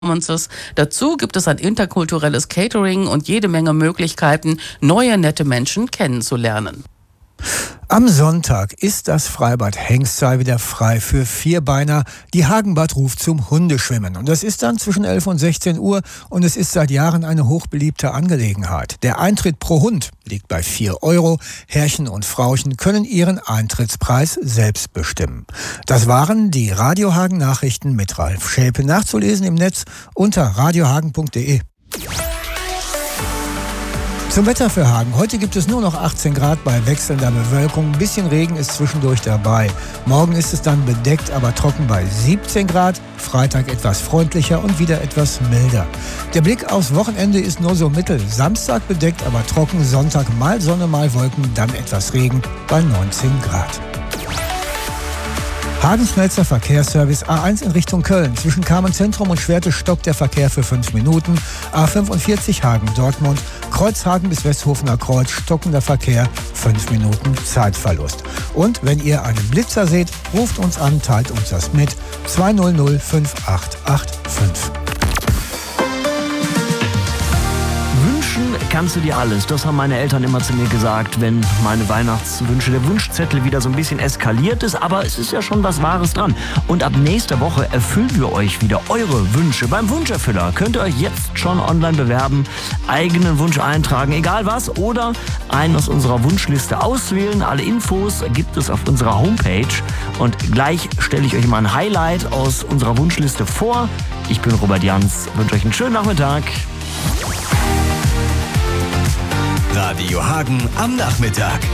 Performances. Dazu gibt es ein interkulturelles Catering und jede Menge Möglichkeiten, neue, nette Menschen kennenzulernen. Am Sonntag ist das Freibad Hengsthal wieder frei für Vierbeiner. Die Hagenbad ruft zum Hundeschwimmen. Und das ist dann zwischen 11 und 16 Uhr und es ist seit Jahren eine hochbeliebte Angelegenheit. Der Eintritt pro Hund liegt bei 4 €. Herrchen und Frauchen können ihren Eintrittspreis selbst bestimmen. Das waren die Radio Hagen Nachrichten mit Ralf Schäpe. Nachzulesen im Netz unter radiohagen.de. Zum Wetter für Hagen. Heute gibt es nur noch 18 Grad bei wechselnder Bewölkung. Ein bisschen Regen ist zwischendurch dabei. Morgen ist es dann bedeckt, aber trocken bei 17 Grad. Freitag etwas freundlicher und wieder etwas milder. Der Blick aufs Wochenende ist nur so mittel. Samstag bedeckt, aber trocken. Sonntag mal Sonne, mal Wolken, dann etwas Regen bei 19 Grad. Hagen-Schnellster Verkehrsservice A1 in Richtung Köln. Zwischen Kamenz-Zentrum und Schwerte stoppt der Verkehr für 5 Minuten. A45 Hagen-Dortmund. Kreuzhagen bis Westhofener Kreuz stockender Verkehr, 5 Minuten Zeitverlust. Und wenn ihr einen Blitzer seht, ruft uns an, teilt uns das mit. 200 5885. Kannst du dir alles. Das haben meine Eltern immer zu mir gesagt, wenn meine Weihnachtswünsche, der Wunschzettel wieder so ein bisschen eskaliert ist. Aber es ist ja schon was Wahres dran. Und ab nächster Woche erfüllen wir euch wieder eure Wünsche. Beim Wunscherfüller könnt ihr euch jetzt schon online bewerben, eigenen Wunsch eintragen, egal was, oder einen aus unserer Wunschliste auswählen. Alle Infos gibt es auf unserer Homepage. Und gleich stelle ich euch mal ein Highlight aus unserer Wunschliste vor. Ich bin Robert Jans, wünsche euch einen schönen Nachmittag. Radio Hagen am Nachmittag.